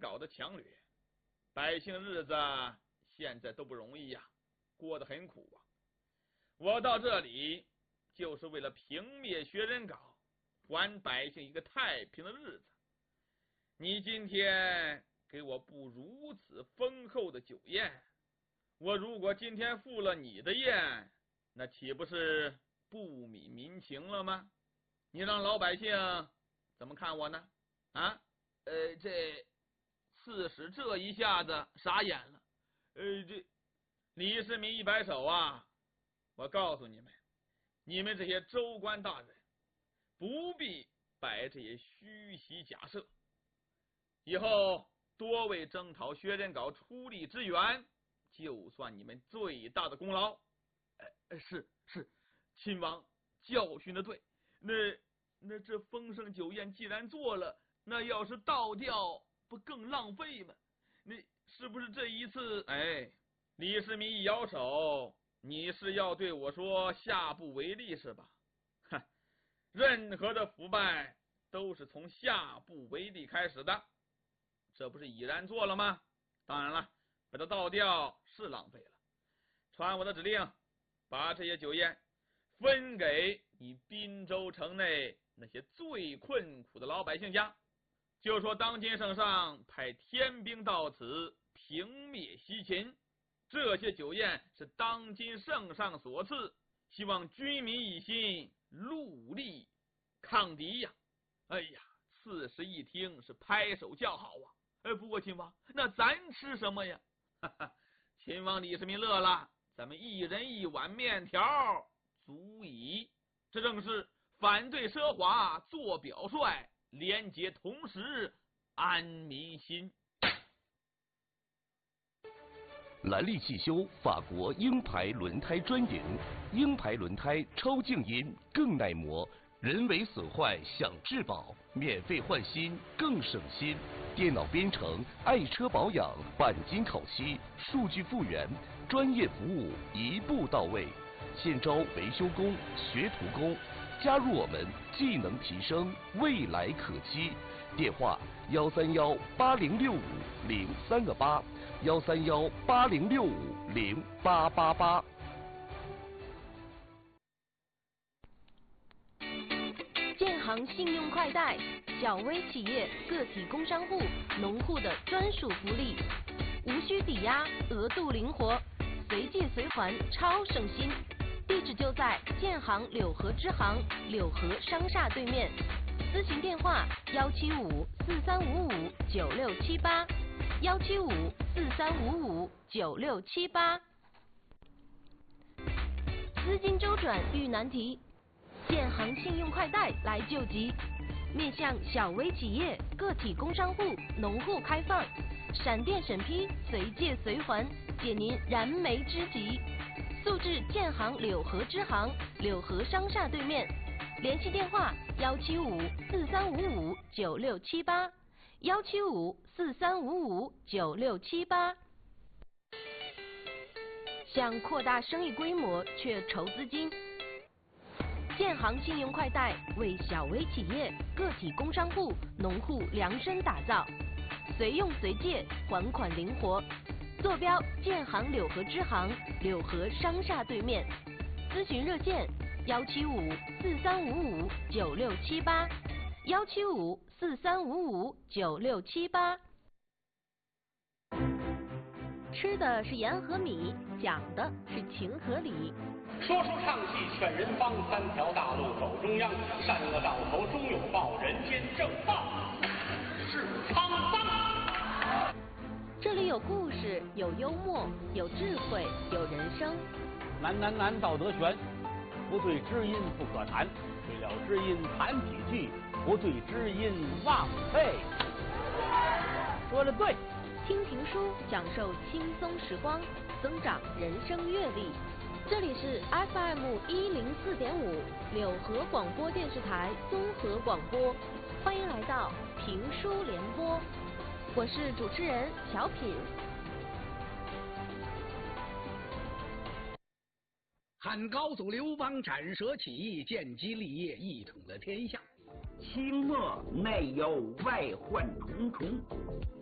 镐的强掠，百姓日子现在都不容易呀，过得很苦啊。我到这里就是为了平灭薛仁镐，还百姓一个太平的日子。你今天给我布如此丰厚的酒宴，我如果今天赴了你的宴，那岂不是不泯民情了吗？你让老百姓怎么看我呢？啊，这刺史这一下子傻眼了。这李世民一摆手啊，我告诉你们，你们这些州官大人不必摆这些虚席假设，以后多为征讨薛仁镐出力支援，就算你们最大的功劳。是，亲王教训的对。那这丰盛酒宴既然做了，那要是倒掉，不更浪费吗？那是不是这一次？李世民一摇手，你是要对我说下不为例是吧？任何的腐败都是从下不为例开始的，这不是已然做了吗？当然了，把它倒掉是浪费了。传我的指令，把这些酒宴分给你滨州城内那些最困苦的老百姓家，就说当今圣上派天兵到此平灭西秦，这些酒宴是当今圣上所赐，希望军民一心，戮力抗敌呀！刺史一听是拍手叫好啊！不过亲王，那咱吃什么呀？亲王李世民乐了，咱们一人一碗面条足矣。这正是反对奢华，做表率，廉洁同时，安民心。 兰利汽修法国鹰牌轮胎专营，鹰牌轮胎超静音，更耐磨，人为损坏享质保，免费换新更省心。电脑编程，爱车保养，钣金烤漆，数据复原，专业服务一步到位。现招维修工、学徒工，加入我们，技能提升，未来可期。电话131806508，13180650888。 建行信用快贷，小微企业、个体工商户、农户的专属福利，无需抵押，额度灵活，随借随还，超省心。地址就在建行柳河支行柳河商厦对面，咨询电话175-4355-9678，175-4355-9678。资金周转遇难题，建行信用快贷来救急，面向小微企业、个体工商户、农户开放，闪电审批，随借随还，解您燃眉之急。速至建行柳河支行柳河商厦对面，联系电话175-4355-9678，175-4355-9678。想扩大生意规模却筹资金，建行信用快贷为小微企业、个体工商户、农户量身打造，随用随借，还款灵活。坐标建行柳河支行柳河商厦对面，咨询热线175-4355-9678，175-4355-9678。吃的是盐和米，讲的是情和理。 说书唱戏劝人方，三条大路走中央，善恶到头终有报，人间正道是沧桑。 这里有故事，有幽默，有智慧，有人生。 难道德全，不对知音不可谈，对了知音谈几句，不对知音忘废。说的对。 听评书，享受轻松时光，增长人生阅历。这里是 FM104.5 柳河广播电视台综合广播，欢迎来到评书联播，我是主持人小品。 汉高祖刘邦斩蛇起义，建基立业，一统了天下。 清末内忧外患重重，